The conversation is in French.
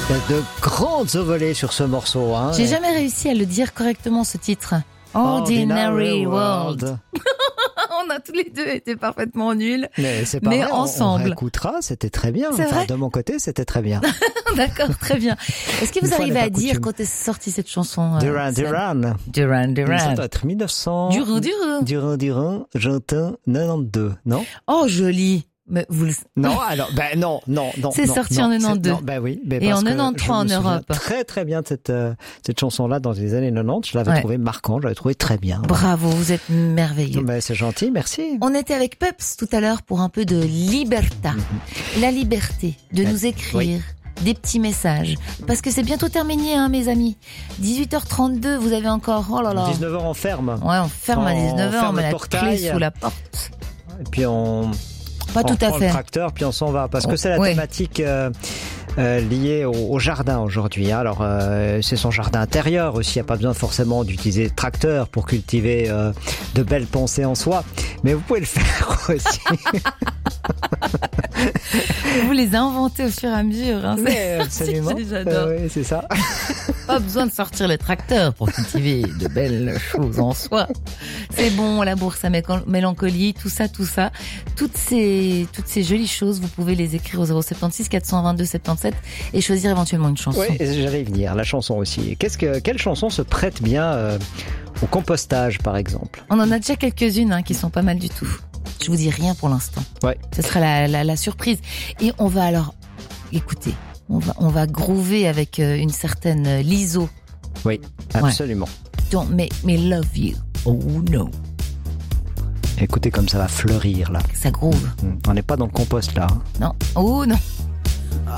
De grandes volées sur ce morceau. Hein. J'ai jamais réussi à le dire correctement, ce titre. Ordinary World. On a tous les deux été parfaitement nuls. Mais c'est pas mais vrai, ensemble. On réécoutera, c'était très bien. C'est vrai de mon côté, c'était très bien. D'accord, très bien. Est-ce que vous arrivez à dire quand est sortie cette chanson Duran Duran. Ça doit être 1900. Duran, j'entends 92, non? Oh, joli. Mais vous le... Non, alors, non. C'est sorti en 92. Oui. Et en 93 en Europe. Très, très bien de cette chanson-là dans les années 90. Je l'avais trouvé marquant, je l'avais trouvé très bien. Bravo, vous êtes merveilleux. C'est gentil, merci. On était avec Peps tout à l'heure pour un peu de libertà. La liberté de nous écrire. Des petits messages. Parce que c'est bientôt terminé, hein, mes amis. 18h32, vous avez encore, 19h on ferme. Ouais, on ferme à 19h, on met la clé sous la porte. Et puis on tout à prend fait. le tracteur, puis on s'en va. Parce que c'est la thématique liée au jardin aujourd'hui. Alors, c'est son jardin intérieur aussi. Il n'y a pas besoin forcément d'utiliser le tracteur pour cultiver de belles pensées en soi. Mais vous pouvez le faire aussi. Vous les inventez au fur et à mesure. Hein. Absolument. J'adore. Oui, c'est ça. Pas besoin de sortir le tracteur pour cultiver de belles choses en soi. C'est bon, la bourse à mélancolie, tout ça. Toutes ces jolies choses, vous pouvez les écrire au 076 422 77 et choisir éventuellement une chanson. Oui, j'allais y venir, la chanson aussi. Quelle chanson se prête bien au compostage, par exemple? On en a déjà quelques-unes qui sont pas mal du tout. Je vous dis rien pour l'instant. Ouais. Ce sera la surprise. Et on va alors, écoutez, on va groover avec une certaine Lizzo. Oui, absolument. Don't make me love you. Oh no. Écoutez comme ça va fleurir là. Ça groove. On n'est pas dans le compost là. Hein. Non. Oh non.